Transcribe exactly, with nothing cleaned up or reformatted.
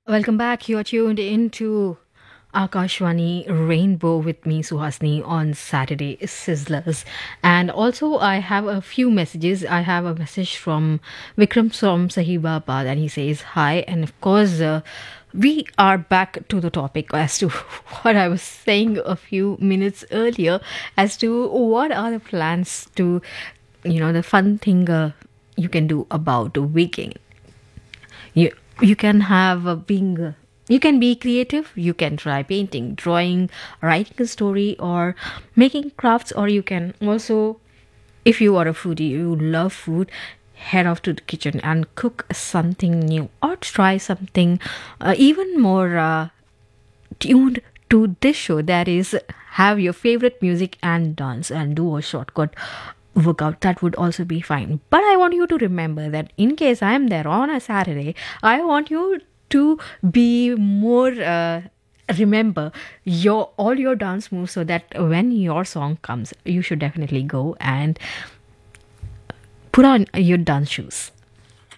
Welcome back. You're tuned into Akashwani Rainbow with me, Suhasni, on Saturday Sizzlers. And also, I have a few messages. I have a message from Vikram from Sahibabad, and he says, Hi. And of course, uh, we are back to the topic as to what I was saying a few minutes earlier as to what are the plans to, you know, the fun thing uh, you can do about waking you you can have a being uh, you can be creative. You can try painting, drawing, writing a story, or making crafts. Or you can also, if you are a foodie, you love food, head off to the kitchen and cook something new or try something uh, even more uh, tuned to this show, that is have your favorite music and dance and do a shortcut workout. That would also be fine, but I want you to remember that in case I am there on a Saturday, I want you to be more uh, remember your all your dance moves, so that when your song comes, you should definitely go and put on your dance shoes.